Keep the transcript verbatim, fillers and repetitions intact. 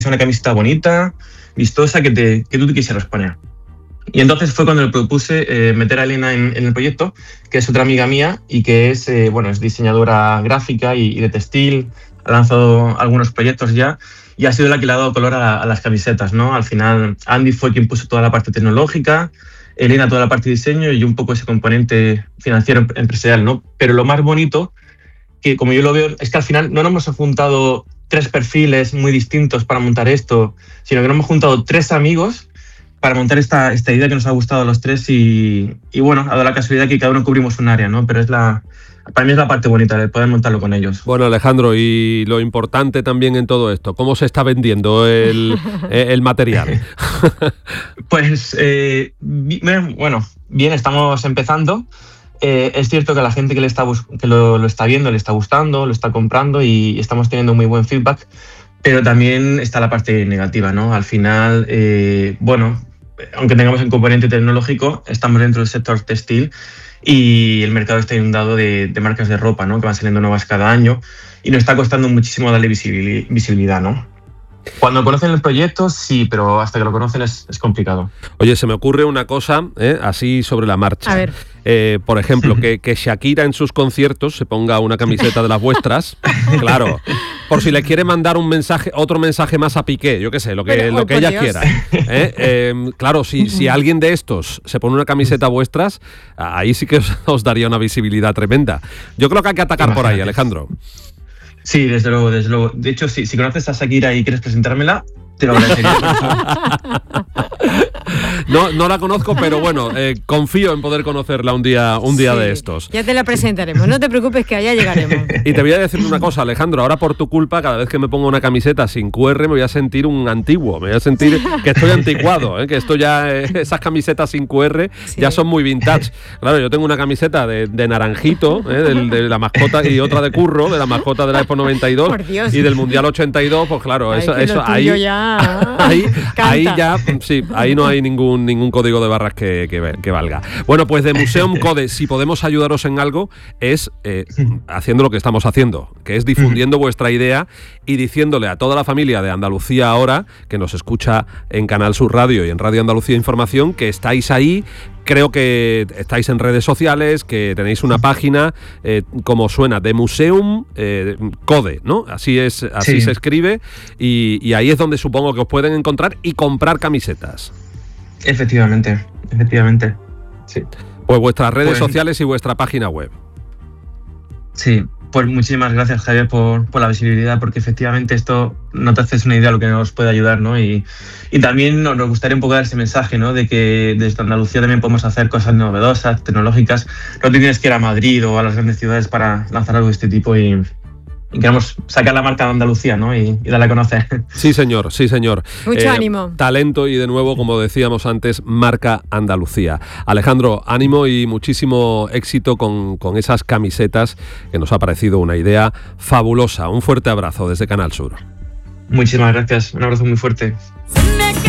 una camiseta bonita, vistosa, que, te, que tú te quisieras poner. Y entonces fue cuando le propuse eh, meter a Elena en, en el proyecto, que es otra amiga mía y que es, eh, bueno, es diseñadora gráfica y, y de textil, ha lanzado algunos proyectos ya y ha sido la que le ha dado color a, a las camisetas, ¿no? Al final, Andy fue quien puso toda la parte tecnológica, Elena toda la parte de diseño y un poco ese componente financiero empresarial, ¿no? Pero lo más bonito, que como yo lo veo, es que al final no nos hemos juntado tres perfiles muy distintos para montar esto, sino que nos hemos juntado tres amigos para montar esta, esta idea que nos ha gustado a los tres y, y bueno, ha dado la casualidad que cada uno cubrimos un área, ¿no? Pero es la, para mí es la parte bonita de poder montarlo con ellos. Bueno, Alejandro, y lo importante también en todo esto, ¿cómo se está vendiendo el, el material? Pues, eh, bueno, bien, estamos empezando. Eh, es cierto que a la gente que, le está bus- que lo, lo está viendo le está gustando, lo está comprando y estamos teniendo muy buen feedback, pero también está la parte negativa, ¿no? Al final, eh, bueno, aunque tengamos el componente tecnológico, estamos dentro del sector textil y el mercado está inundado de, de marcas de ropa, ¿no? Que van saliendo nuevas cada año y nos está costando muchísimo darle visibilidad, ¿no? Cuando conocen el proyecto, sí, pero hasta que lo conocen es, es complicado. Oye, se me ocurre una cosa, ¿eh? así sobre la marcha. A ver. Eh, por ejemplo, que, que Shakira en sus conciertos se ponga una camiseta de las vuestras, claro, por si le quiere mandar un mensaje, otro mensaje más a Piqué, yo qué sé, lo que, Pero, lo que oh, ella Dios. quiera. ¿eh? Eh, claro, si, si alguien de estos se pone una camiseta vuestras, ahí sí que os, os daría una visibilidad tremenda. Yo creo que hay que atacar por ahí, Alejandro. Sí, desde luego, desde luego. De hecho, si, si conoces a Shakira y quieres presentármela, te lo agradecería. No, no la conozco, pero bueno, eh, confío en poder conocerla un día, un día Sí, de estos. Ya te la presentaremos, no te preocupes que allá llegaremos. Y te voy a decir una cosa, Alejandro, ahora por tu culpa, cada vez que me pongo una camiseta sin Q R me voy a sentir un antiguo, me voy a sentir que estoy anticuado, ¿eh? que esto ya, eh, esas camisetas sin Q R Sí. ya son muy vintage. Claro, yo tengo una camiseta de, de naranjito, ¿eh? de, de la mascota, y otra de Curro, de la mascota de la Expo noventa y dos, Por Dios. y del Mundial ochenta y dos, pues claro, Ay, eso, que eso lo ahí, tuyo ya ahí, canta. ahí ya, sí, ahí no hay ningún, ningún código de barras que, que, que valga. Bueno, pues de Museum Code, si podemos ayudaros en algo, es eh, haciendo lo que estamos haciendo, que es difundiendo vuestra idea y diciéndole a toda la familia de Andalucía Ahora, que nos escucha en Canal Sur Radio y en Radio Andalucía Información, que estáis ahí. Creo que estáis en redes sociales, que tenéis una página, eh, como suena, de Museum eh, Code, ¿no? Así es, así Sí. se escribe, y, y ahí es donde supongo que os pueden encontrar y comprar camisetas. Efectivamente, efectivamente. Sí. Pues vuestras redes Pues- sociales y vuestra página web. Sí, pues muchísimas gracias, Javier, por, por la visibilidad, porque efectivamente esto no te haces una idea de lo que nos puede ayudar, ¿no? Y, y también nos, nos gustaría un poco dar ese mensaje, ¿no? De que desde Andalucía también podemos hacer cosas novedosas, tecnológicas. No te tienes que ir a Madrid o a las grandes ciudades para lanzar algo de este tipo y, y queremos sacar la marca de Andalucía, ¿no? Y, y darla a conocer. Sí, señor, sí, señor. Mucho ánimo. Talento y, de nuevo, como decíamos antes, marca Andalucía. Alejandro, ánimo y muchísimo éxito con, con esas camisetas, que nos ha parecido una idea fabulosa. Un fuerte abrazo desde Canal Sur. Muchísimas gracias. Un abrazo muy fuerte.